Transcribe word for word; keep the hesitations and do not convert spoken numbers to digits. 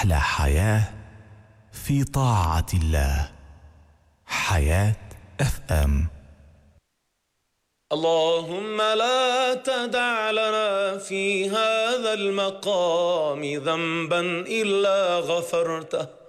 أحلى حياة في طاعة الله. حياة اف ام. اللهم لا تدع لنا في هذا المقام ذنبا إلا غفرته